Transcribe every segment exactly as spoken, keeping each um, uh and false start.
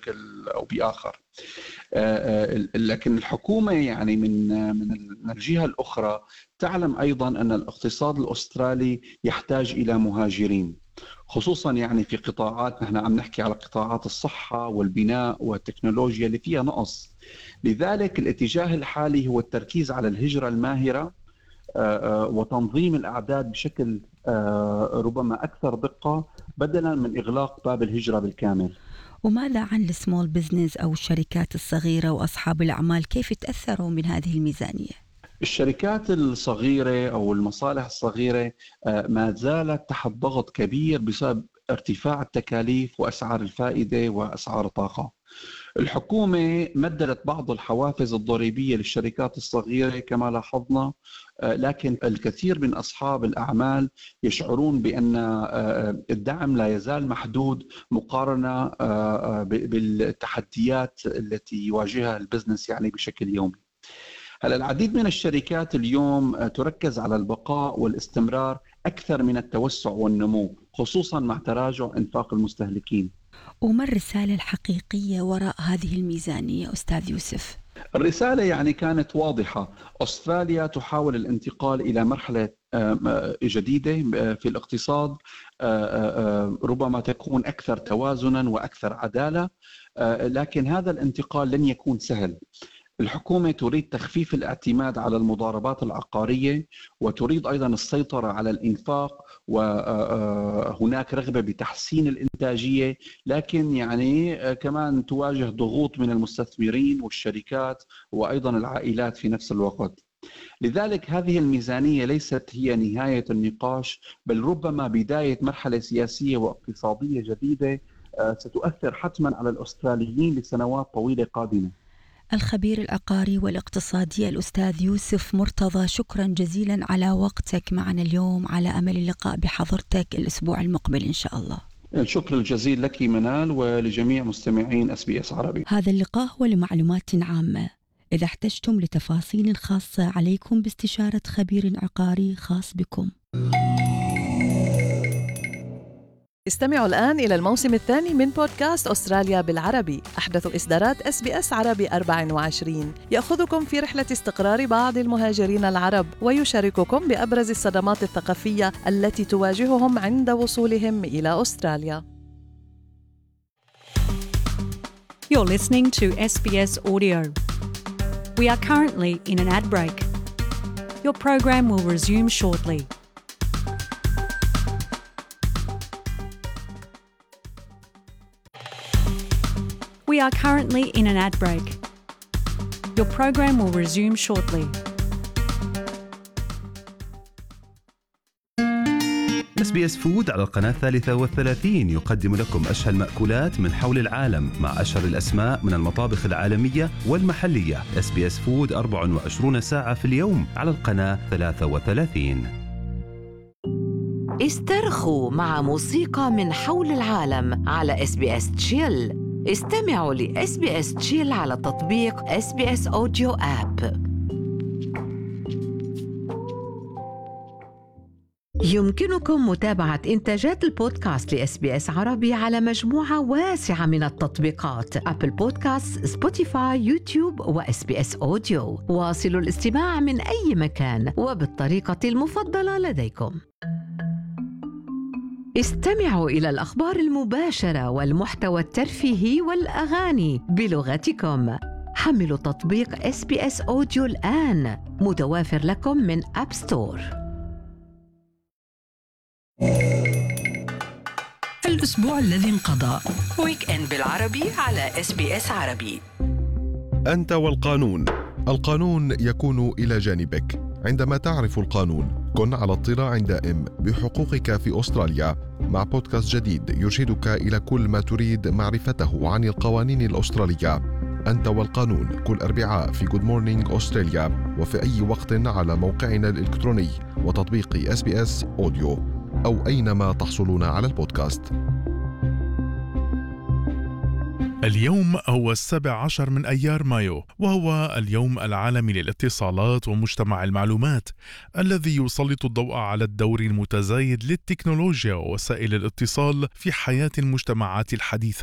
بشكل أو بآخر. لكن الحكومة يعني من من الجهة الأخرى تعلم أيضا أن الاقتصاد الأسترالي يحتاج إلى مهاجرين، خصوصا يعني في قطاعات، نحن عم نحكي على قطاعات الصحة والبناء والتكنولوجيا اللي فيها نقص. لذلك الاتجاه الحالي هو التركيز على الهجرة الماهرة وتنظيم الأعداد بشكل ربما أكثر دقة بدلا من إغلاق باب الهجرة بالكامل. وماذا عن السمول بزنس أو الشركات الصغيرة وأصحاب الأعمال، كيف تأثروا من هذه الميزانية؟ الشركات الصغيرة أو المصالح الصغيرة ما زالت تحت ضغط كبير بسبب ارتفاع التكاليف وأسعار الفائدة وأسعار الطاقة. الحكومة مددت بعض الحوافز الضريبية للشركات الصغيرة كما لاحظنا، لكن الكثير من أصحاب الأعمال يشعرون بأن الدعم لا يزال محدود مقارنة بالتحديات التي يواجهها البزنس يعني بشكل يومي. هلا العديد من الشركات اليوم تركز على البقاء والاستمرار أكثر من التوسع والنمو، خصوصا مع تراجع إنفاق المستهلكين. وما الرسالة الحقيقية وراء هذه الميزانية أستاذ يوسف؟ الرسالة يعني كانت واضحة. أستراليا تحاول الانتقال إلى مرحلة جديدة في الاقتصاد، ربما تكون أكثر توازنا وأكثر عدالة، لكن هذا الانتقال لن يكون سهل. الحكومة تريد تخفيف الاعتماد على المضاربات العقارية، وتريد أيضا السيطرة على الإنفاق، وهناك رغبة بتحسين الإنتاجية، لكن يعني كمان تواجه ضغوط من المستثمرين والشركات وأيضا العائلات في نفس الوقت. لذلك هذه الميزانية ليست هي نهاية النقاش، بل ربما بداية مرحلة سياسية واقتصادية جديدة ستؤثر حتما على الأستراليين لسنوات طويلة قادمة. الخبير العقاري والاقتصادي الأستاذ يوسف مرتضى، شكرا جزيلا على وقتك معنا اليوم، على أمل اللقاء بحضرتك الأسبوع المقبل إن شاء الله. الشكر الجزيل لك منال ولجميع مستمعين إس بي إس عربي. هذا اللقاء هو لمعلومات عامة، إذا احتجتم لتفاصيل خاصة عليكم باستشارة خبير عقاري خاص بكم. استمعوا الآن إلى الموسم الثاني من بودكاست أستراليا بالعربي، أحدث إصدارات إس بي إس عربي أربعة وعشرين، يأخذكم في رحلة استقرار بعض المهاجرين العرب ويشارككم بأبرز الصدمات الثقافية التي تواجههم عند وصولهم إلى أستراليا. You're listening to إس بي إس Audio. We are currently in an ad break. Your program will resume shortly. We are currently in an ad break. Your program will resume shortly. إس بي إس فود على القناة الثالثة والثلاثين يقدم لكم أشهى المأكولات من حول العالم مع أشهر الأسماء من المطابخ العالمية والمحلية. إس بي إس فود أربعة وعشرين ساعة في اليوم على القناة ثلاثة وثلاثين. استرخوا مع موسيقى من حول العالم على إس بي إس تشيل. استمعوا ل إس بي إس تشيل على تطبيق إس بي إس أوديو آب. يمكنكم متابعة إنتاجات البودكاست لإس بي إس عربي على مجموعة واسعة من التطبيقات: أبل بودكاست، سبوتيفاي، يوتيوب وإس بي إس أوديو. واصلوا الاستماع من أي مكان وبالطريقة المفضلة لديكم. استمعوا إلى الأخبار المباشرة والمحتوى الترفيهي والأغاني بلغتكم. حملوا تطبيق إس بي إس أوديو الآن، متوافر لكم من أب ستور. الأسبوع الذي انقضى، ويك إند بالعربي على إس بي إس عربي. أنت والقانون. القانون يكون إلى جانبك. عندما تعرف القانون كن على اطلاع دائم بحقوقك في أستراليا، مع بودكاست جديد يرشدك إلى كل ما تريد معرفته عن القوانين الأسترالية. أنت والقانون كل أربعاء في Good Morning أستراليا، وفي أي وقت على موقعنا الإلكتروني وتطبيق إس بي إس أوديو، أو أينما تحصلون على البودكاست. اليوم هو السابع عشر من أيار مايو، وهو اليوم العالمي للاتصالات ومجتمع المعلومات، الذي يسلط الضوء على الدور المتزايد للتكنولوجيا ووسائل الاتصال في حياة المجتمعات الحديثة.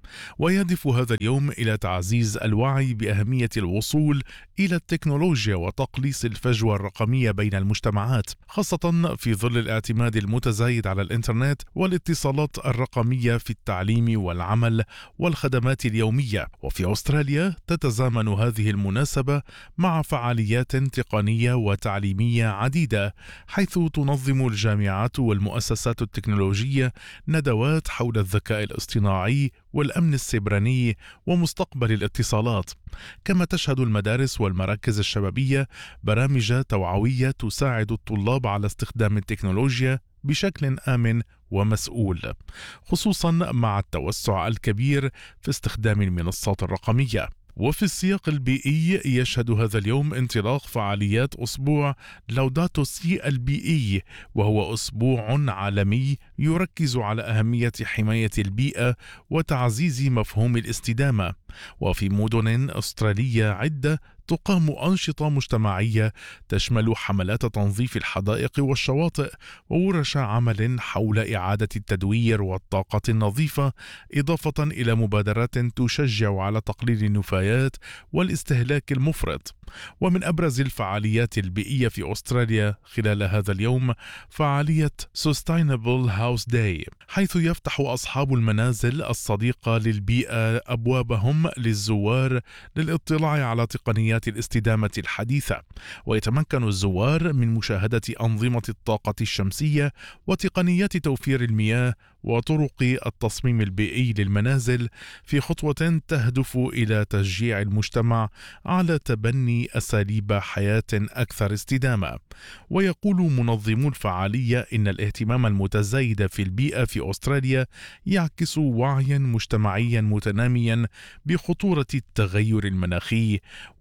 ويهدف هذا اليوم إلى تعزيز الوعي بأهمية الوصول إلى التكنولوجيا وتقليص الفجوة الرقمية بين المجتمعات، خاصة في ظل الاعتماد المتزايد على الإنترنت والاتصالات الرقمية في التعليم والعمل والخدمات اليومية. وفي أستراليا تتزامن هذه المناسبة مع فعاليات تقنية وتعليمية عديدة، حيث تنظم الجامعات والمؤسسات التكنولوجية ندوات حول الذكاء الاصطناعي والأمن السيبراني ومستقبل الاتصالات. كما تشهد المدارس والمراكز الشبابية برامج توعوية تساعد الطلاب على استخدام التكنولوجيا بشكل آمن ومسؤول، خصوصا مع التوسع الكبير في استخدام المنصات الرقمية. وفي السياق البيئي يشهد هذا اليوم انطلاق فعاليات أسبوع لوداتو سي البيئي، وهو أسبوع عالمي يركز على أهمية حماية البيئة وتعزيز مفهوم الاستدامة. وفي مدن أسترالية عدة تقام أنشطة مجتمعية تشمل حملات تنظيف الحدائق والشواطئ وورش عمل حول إعادة التدوير والطاقة النظيفة، إضافة إلى مبادرات تشجع على تقليل النفايات والاستهلاك المفرط. ومن أبرز الفعاليات البيئية في أستراليا خلال هذا اليوم فعالية Sustainable House Day، حيث يفتح أصحاب المنازل الصديقة للبيئة أبوابهم للزوار للاطلاع على تقنيات الاستدامة الحديثة، ويتمكن الزوار من مشاهدة أنظمة الطاقة الشمسية وتقنيات توفير المياه وطرق التصميم البيئي للمنازل، في خطوة تهدف إلى تشجيع المجتمع على تبني أساليب حياة أكثر استدامة. ويقول منظمو الفعالية إن الاهتمام المتزايد في البيئة في أستراليا يعكس وعيا مجتمعيا متناميا بخطورة التغير المناخي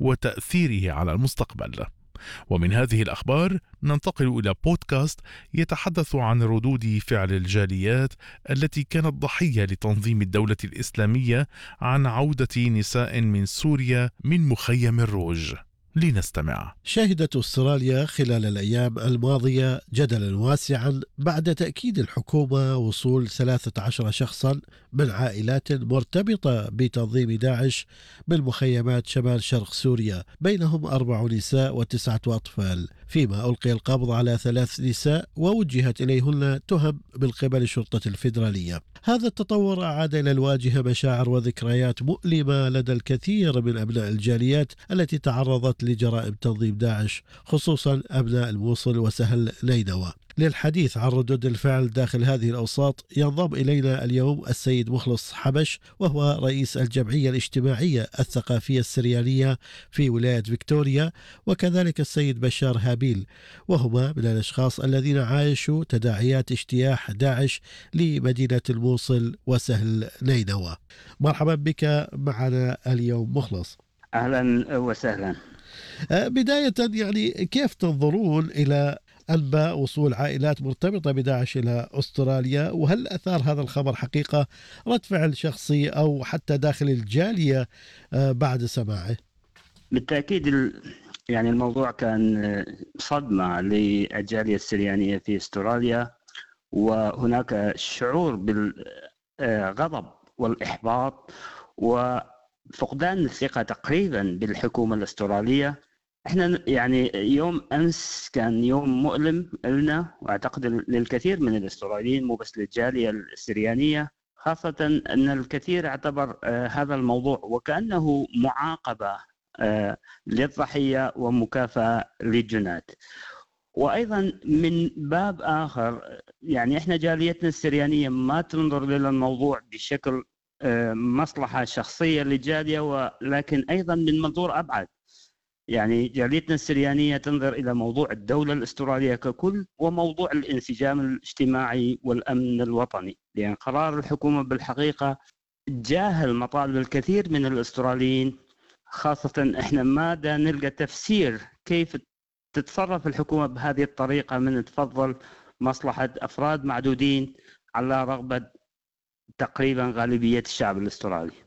وتأثيره على المستقبل. ومن هذه الأخبار ننتقل إلى بودكاست يتحدث عن ردود فعل الجاليات التي كانت ضحية لتنظيم الدولة الإسلامية عن عودة نساء من سوريا من مخيم الروج. لنستمع. شهدت أستراليا خلال الأيام الماضية جدلا واسعا بعد تأكيد الحكومة وصول ثلاثة عشر شخصا من عائلات مرتبطة بتنظيم داعش من مخيمات شمال شرق سوريا، بينهم أربع نساء وتسعة أطفال، فيما ألقي القبض على ثلاث نساء ووجهت إليهن تهم من قبل الشرطة الفيدرالية. هذا التطور أعاد إلى الواجهة مشاعر وذكريات مؤلمة لدى الكثير من أبناء الجاليات التي تعرضت لجرائم تنظيم داعش، خصوصا أبناء الموصل وسهل نينوى. للحديث عن ردود الفعل داخل هذه الأوساط ينضم إلينا اليوم السيد مخلص حبش، وهو رئيس الجمعية الاجتماعية الثقافية السريانية في ولاية فيكتوريا، وكذلك السيد بشار هابيل، وهما من الأشخاص الذين عايشوا تداعيات اجتياح داعش لمدينة الموصل وسهل نينوى. مرحبا بك معنا اليوم مخلص. أهلا وسهلا. بداية يعني كيف تنظرون إلى أنباء وصول عائلات مرتبطة بداعش إلى أستراليا، وهل أثار هذا الخبر حقيقة رد فعل شخصي أو حتى داخل الجالية بعد سماعه؟ بالتأكيد يعني الموضوع كان صدمة للجالية السريانية في أستراليا، وهناك شعور بالغضب والإحباط وفقدان الثقة تقريبا بالحكومة الأسترالية. احنا يعني يوم امس كان يوم مؤلم لنا، واعتقد للكثير من الاستراليين، مو بس للجاليه السريانيه، خاصه ان الكثير اعتبر آه هذا الموضوع وكانه معاقبه آه للضحيه ومكافاه للجنات. وايضا من باب اخر يعني احنا جاليتنا السريانيه ما تنظر للموضوع بشكل آه مصلحه شخصيه للجاليه، ولكن ايضا من منظور ابعد. يعني جاليتنا السريانية تنظر إلى موضوع الدولة الأسترالية ككل وموضوع الانسجام الاجتماعي والأمن الوطني، لأن قرار الحكومة بالحقيقة جاهل مطالب الكثير من الأستراليين، خاصة إحنا ما دا نلقى تفسير كيف تتصرف الحكومة بهذه الطريقة من تفضل مصلحة أفراد معدودين على رغبة تقريبا غالبية الشعب الأسترالي.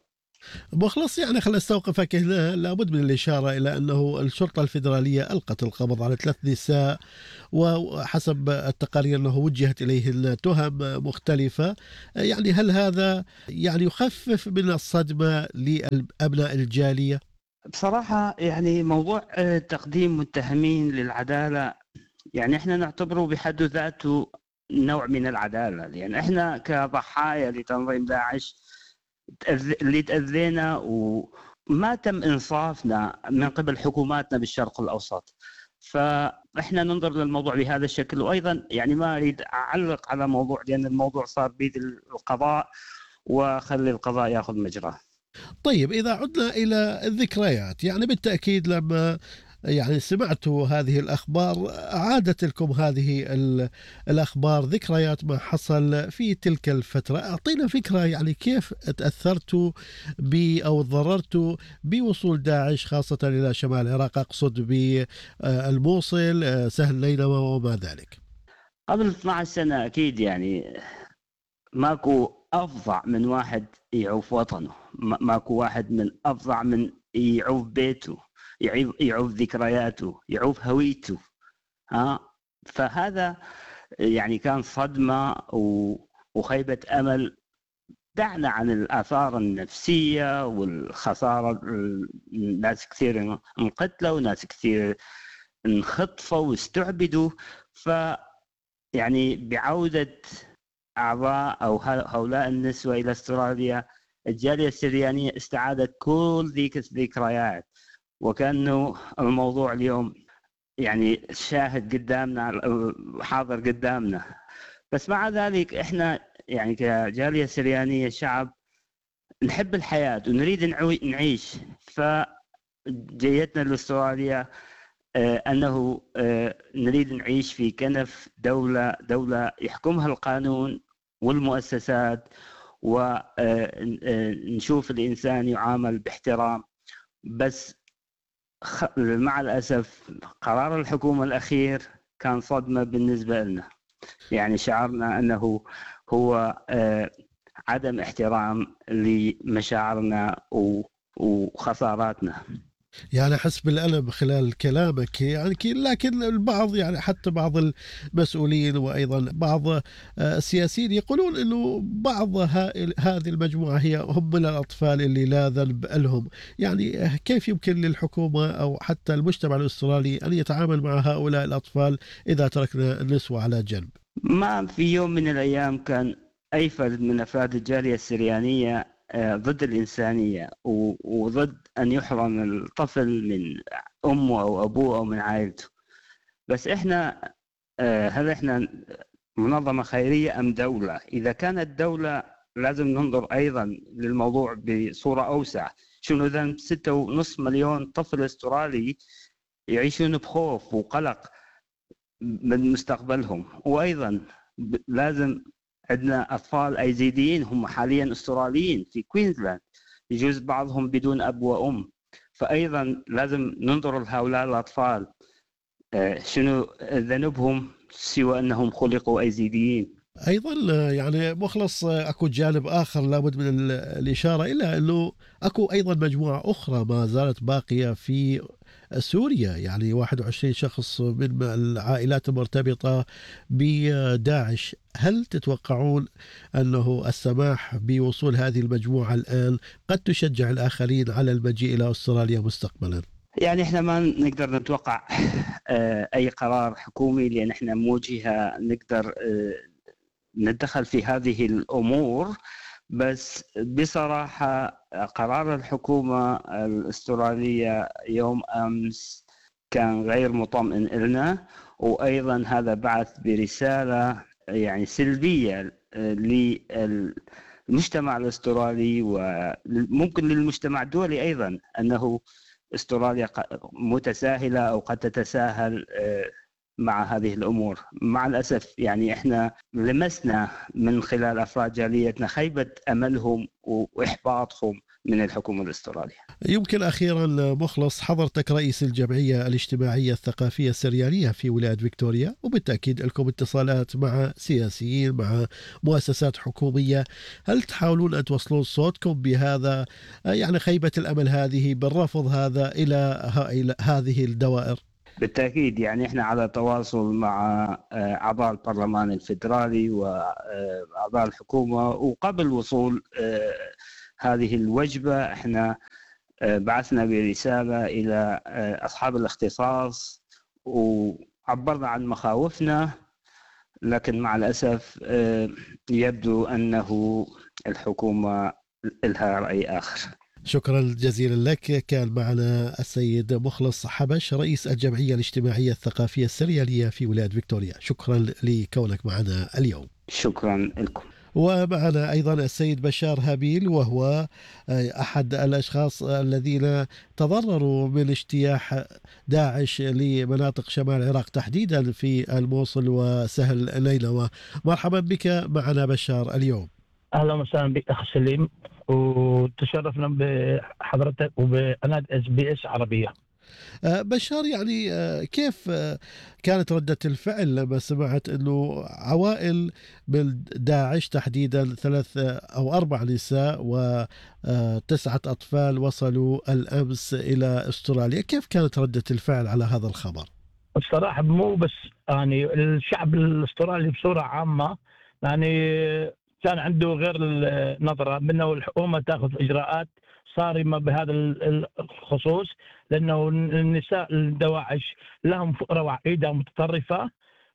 مخلص، يعني خل استوقفك هنا. لابد من الإشارة إلى أنه الشرطة الفيدرالية ألقت القبض على ثلاث نساء، وحسب التقارير أنه وجهت إليهن تهم مختلفة. يعني هل هذا يعني يخفف من الصدمة لأبناء الجالية؟ بصراحة يعني موضوع تقديم متهمين للعدالة يعني احنا نعتبره بحد ذاته نوع من العدالة، لأن احنا كضحايا لتنظيم داعش اللي تأذينا وما تم إنصافنا من قبل حكوماتنا بالشرق الأوسط، فإحنا ننظر للموضوع بهذا الشكل. وأيضا يعني ما أريد أعلق على موضوع لأن الموضوع صار بيد القضاء وخلي القضاء يأخذ مجراه. طيب، إذا عدنا إلى الذكريات، يعني بالتأكيد لما يعني سمعتوا هذه الأخبار عادت لكم هذه الأخبار ذكريات ما حصل في تلك الفترة. أعطينا فكرة يعني كيف تأثرتوا ب أو تضررتوا بوصول داعش خاصة إلى شمال العراق، أقصد بالموصل، سهل نينوى وما ذلك. قبل اثنتي عشرة سنة أكيد يعني ماكو أفظع من واحد يعوف وطنه، ماكو واحد من أفظع من يعوف بيته، يعوف ذكرياته، يعوف هويته. ها فهذا يعني كان صدمة وخيبة أمل. دعنا عن الآثار النفسية والخسارة، ناس كثير انقتلوا وناس كثير انخطفوا واستعبدوا. ف يعني بعودة أعضاء أو هؤلاء النسوة إلى أستراليا، الجالية السريانية استعادت كل ذيك الذكريات، وكأنه الموضوع اليوم يعني شاهد قدامنا، حاضر قدامنا. بس مع ذلك إحنا يعني كجالية سريانية شعب نحب الحياة ونريد نعيش. فجيتنا لأستراليا أنه نريد نعيش في كنف دولة دولة يحكمها القانون والمؤسسات، ونشوف الإنسان يعامل باحترام. بس مع الأسف قرار الحكومة الأخير كان صدمة بالنسبة لنا، يعني شعرنا أنه هو عدم احترام لمشاعرنا وخساراتنا. يعني أحس بالألم خلال كلامك يعني، لكن البعض يعني حتى بعض المسؤولين وأيضا بعض السياسيين يقولون أنه بعض هذه المجموعة هي هم من الأطفال اللي لا ذنب لهم. يعني كيف يمكن للحكومة أو حتى المجتمع الأسترالي أن يتعامل مع هؤلاء الأطفال إذا تركنا النسوة على جنب؟ ما في يوم من الأيام كان أي فرد من أفراد الجالية السريانية ضد الإنسانية وضد أن يحرم الطفل من أمه أو أبوه أو من عائلته. بس إحنا هل إحنا منظمة خيرية أم دولة؟ إذا كانت دولة لازم ننظر أيضا للموضوع بصورة أوسع. شنو ذنب ستة ونصف مليون طفل أسترالي يعيشون بخوف وقلق من مستقبلهم؟ وأيضا لازم عندنا أطفال أيزيديين هم حاليا أستراليين في كوينزلاند، يجوز بعضهم بدون أب وأم، فأيضا لازم ننظر لهؤلاء الأطفال شنو ذنبهم سوى أنهم خلقوا أيزيديين. أيضا يعني مخلص أكو جانب آخر لابد من الإشارة إلى أنه أكو أيضا مجموعة أخرى ما زالت باقية في سوريا، يعني واحد وعشرين شخص من العائلات المرتبطة بداعش. هل تتوقعون أنه السماح بوصول هذه المجموعة الآن قد تشجع الآخرين على المجيء إلى أستراليا مستقبلا؟ يعني إحنا ما نقدر نتوقع أي قرار حكومي، لأن إحنا مو جهة نقدر ندخل في هذه الأمور. بس بصراحة قرار الحكومة الأسترالية يوم أمس كان غير مطمئن لنا، وأيضا هذا بعث برسالة يعني سلبية للمجتمع الأسترالي وممكن للمجتمع الدولي أيضا، أنه أستراليا متساهلة أو قد تتساهل مع هذه الأمور. مع الأسف يعني إحنا لمسنا من خلال أفراد جاليتنا خيبة أملهم وإحباطهم من الحكومة الأسترالية. يمكن أخيرا مخلص، حضرتك رئيس الجمعية الاجتماعية الثقافية السريانية في ولاية فيكتوريا، وبالتأكيد لكم اتصالات مع سياسيين، مع مؤسسات حكومية. هل تحاولون أن توصلون صوتكم بهذا يعني خيبة الأمل هذه بالرفض هذا إلى هذه الدوائر؟ بالتأكيد، يعني إحنا على تواصل مع أعضاء البرلمان الفيدرالي وأعضاء الحكومة، وقبل وصول هذه الوجبة إحنا بعثنا برسالة إلى أصحاب الاختصاص وعبرنا عن مخاوفنا، لكن مع الأسف يبدو أنه الحكومة لها رأي آخر. شكرا جزيلا لك. كان معنا السيد مخلص حبش رئيس الجمعية الاجتماعية الثقافية السريانية في ولاية فيكتوريا. شكرا لكونك معنا اليوم. شكرا لكم. ومعنا أيضا السيد بشار هابيل، وهو أحد الأشخاص الذين تضرروا من اجتياح داعش لمناطق شمال العراق تحديدا في الموصل وسهل نينوى. مرحبا بك معنا بشار اليوم. أهلا وسهلا بك أخ سليم، وتشرفنا بحضرتك وبقناة إس بي إس عربية. بشار، يعني كيف كانت ردة الفعل لما سمعت أنه عوائل من داعش تحديدا ثلاث أو أربع نساء وتسعة أطفال وصلوا الأمس إلى أستراليا؟ كيف كانت ردة الفعل على هذا الخبر؟ الصراحة مو بس يعني الشعب الأسترالي بصورة عامة يعني كان عنده غير النظرة منه الحكومة تأخذ إجراءات صارمة بهذا الخصوص، لأنه النساء الدواعش لهم فقرة وعقيدة متطرفة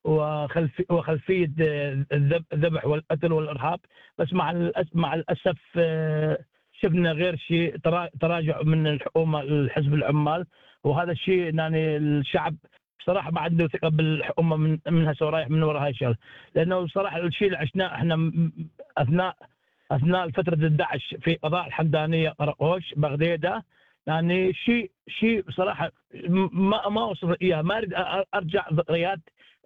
وخلفية الذبح والقتل والإرهاب، بس مع مع الأسف شفنا غير شيء، تراجع من الحكومة الحزب العمال، وهذا الشيء يعني الشعب صراحة ما عنده ثقة بالحكومة من منها سورايح من وراء هاي الشغله، لأنه صراحة الشيء اللي عشناه احنا أثناء أثناء فترة الداعش في قضاء الحمدانية، قرقوش، بغديدة، يعني شيء شيء بصراحة ما ما وصل إياه، ما أريد أرجع ذكريات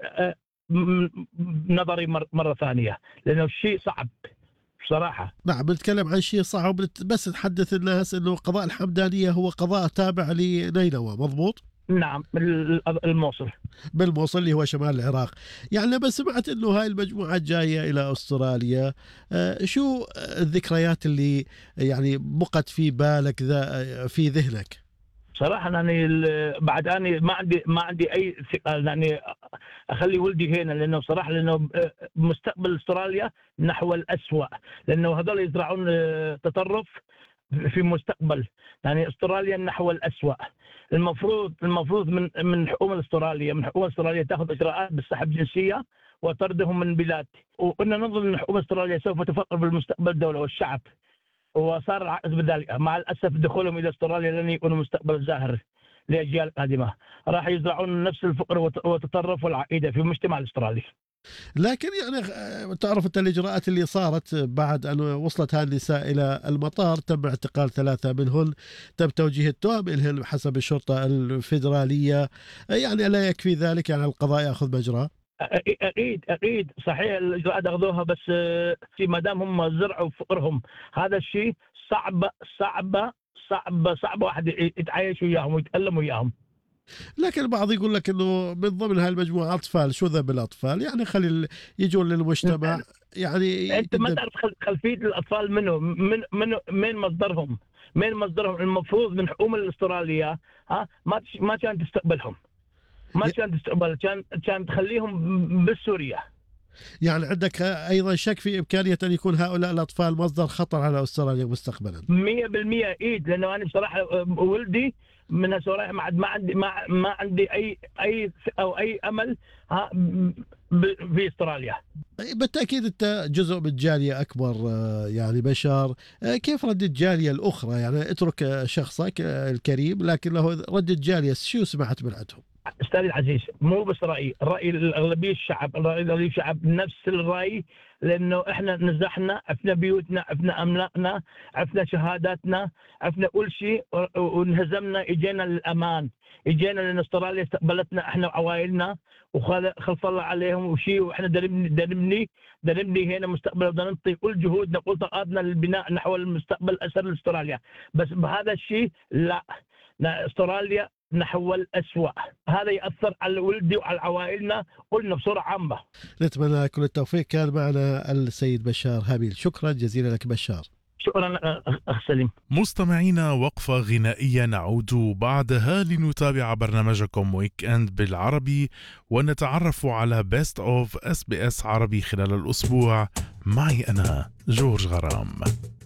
نظري مرة ثانية، لأنه الشيء صعب بصراحة. نعم، بنتكلم عن شيء صعب، بس نحدث الناس إنه قضاء الحمدانية هو قضاء تابع لنينوى، مضبوط؟ نعم، الموصل بالموصل اللي هو شمال العراق. يعني لما سمعت انه هاي المجموعة جاية الى استراليا، آه شو الذكريات اللي يعني بقت في بالك ذا في ذهنك؟ صراحة يعني بعد اني ما عندي ما عندي اي ثقة يعني اخلي ولدي هنا، لانه صراحة لانه مستقبل استراليا نحو الأسوأ، لانه هذول يزرعون تطرف في مستقبل يعني استراليا نحو الأسوأ. المفروض المفروض من من الحكومه الاستراليه من الحكومه الاستراليه تاخذ اجراءات بالسحب جنسيه وطردهم من البلاد، وكنا نظن ان الحكومه الاستراليه سوف تفكر بالمستقبل الدوله والشعب، وصار العكس بذلك. مع الاسف دخولهم الى استراليا لن يكونوا مستقبل زاهر لاجيال قادمه، راح يزرعون نفس الفقر والتطرف والعقيده في المجتمع الاسترالي. لكن يعني تعرف انت الاجراءات اللي صارت بعد ان وصلت هذه النساء الى المطار، تم اعتقال ثلاثه منهن، تم توجيه التهم الهن حسب الشرطه الفيدراليه، يعني لا يكفي ذلك يعني القضاء ياخذ مجراه؟ اكيد اكيد صحيح الاجراءات اخذوها، بس ما دام هم زرعوا فقرهم هذا الشيء صعب صعب صعب صعب واحد يتعايش وياهم ويتكلم وياهم. لكن البعض يقول لك انه من ضمن هالمجموعه اطفال، شو ذنب الاطفال؟ يعني خلي يجون للمجتمع، يعني انت ما تعرف خلفيه الاطفال منه من من من مصدرهم من مصدرهم المفروض من الحكومه الاستراليه ها ما ما كانت تستقبلهم، ما كانت تستقبل، كان كانت تخليهم بالسوريا. يعني عندك ايضا شك في امكانيه ان يكون هؤلاء الاطفال مصدر خطر على استراليا مستقبلا؟ مية بالمية ايد، لانه انا بصراحه ولدي من سورايح ما ما عندي ما, ما عندي اي اي او اي امل ها في استراليا. بالتاكيد انت جزء من جاليه اكبر يعني بشار، كيف ردة الجاليه الاخرى؟ يعني اترك شخصك الكريم، لكن له ردة جاليه، شو سمعت من عندهم؟ أستاذ العزيز مو بس رأي الرأي الأغلبية الشعب الرأي الأغلبية الشعب نفس الرأي، لأنه إحنا نزحنا، عفنا بيوتنا، عفنا أملاكنا، عفنا شهاداتنا، عفنا كل شيء، وانهزمنا. إجينا للأمان، إجينا لأن أستراليا استقبلتنا إحنا وعوائلنا وخلف الله عليهم وشيء، وإحنا دربني دربني دربني هنا مستقبل، بدنا نعطي كل جهودنا كل طاقاتنا للبناء نحو المستقبل الأسر لأستراليا. بس بهذا الشيء لا، أستراليا نحو الأسوأ. هذا يأثر على ولدي وعلى عوائلنا، قلنا بصورة عامة. نتمنى كل التوفيق. كان معنا السيد بشار هابيل. شكرا جزيلا لك بشار. شكرا أخ سليم. مستمعينا، وقفة غنائية نعود بعدها لنتابع برنامجكم ويك اند بالعربي ونتعرف على بيست اوف اس بي اس عربي خلال الأسبوع. معي أنا جورج غرام.